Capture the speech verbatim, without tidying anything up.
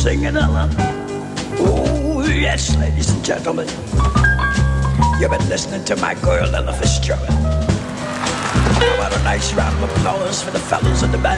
singing, Ella? Oh, yes, ladies and gentlemen. You've been listening to my girl, Ella Fitzgerald. How about a nice round of applause for the fellas in the band?